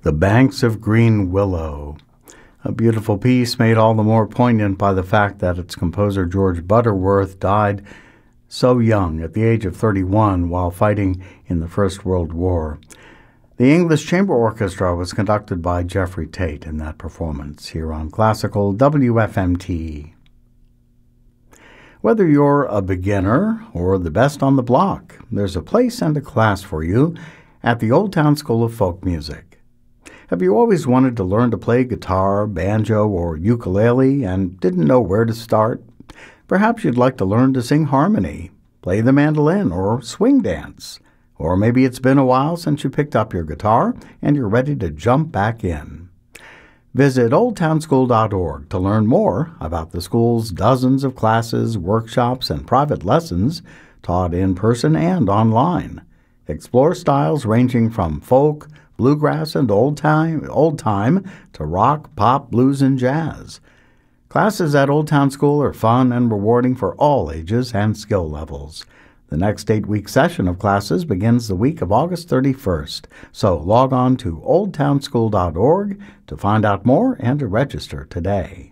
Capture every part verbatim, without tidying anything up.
The Banks of Green Willow, a beautiful piece made all the more poignant by the fact that its composer George Butterworth died so young, at the age of thirty-one, while fighting in the First World War. The English Chamber Orchestra was conducted by Jeffrey Tate in that performance, here on Classical W F M T. Whether you're a beginner or the best on the block, there's a place and a class for you at the Old Town School of Folk Music. Have you always wanted to learn to play guitar, banjo, or ukulele and didn't know where to start? Perhaps you'd like to learn to sing harmony, play the mandolin, or swing dance. Or maybe it's been a while since you picked up your guitar and you're ready to jump back in. Visit old town school dot org to learn more about the school's dozens of classes, workshops, and private lessons taught in person and online. Explore styles ranging from folk, bluegrass, and old time, old time to rock, pop, blues, and jazz. Classes at Old Town School are fun and rewarding for all ages and skill levels. The next eight-week session of classes begins the week of August thirty-first, so log on to old town school dot org to find out more and to register today.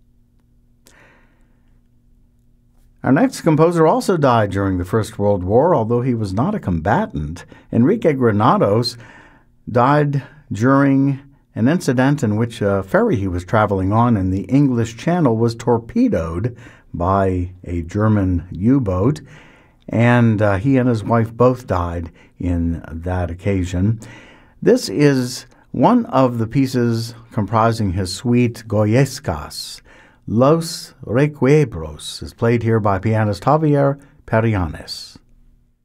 Our next composer also died during the First World War, although he was not a combatant. Enrique Granados died during an incident in which a ferry he was traveling on in the English Channel was torpedoed by a German U-boat, and uh, he and his wife both died in that occasion. This is one of the pieces comprising his suite Goyescas. Los Requiebros is played here by pianist Javier Perianes.